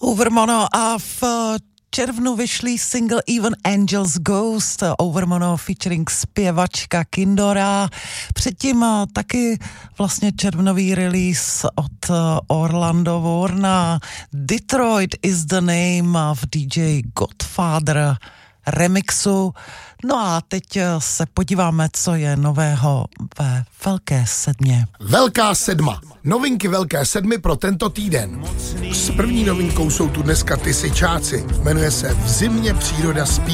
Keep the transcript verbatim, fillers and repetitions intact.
Overmono a v červnu vyšlý single Even Angels Ghost, Overmono featuring zpěvačka Kindora. Předtím taky vlastně červnový release od Orlando Warna, Detroit is the name v D J Godfather remixu. No a teď se podíváme, co je nového ve Velké sedmě. Velká sedma. Novinky Velké sedmy pro tento týden. S první novinkou jsou tu dneska Ty Syčáci. Jmenuje se V zimě příroda spí.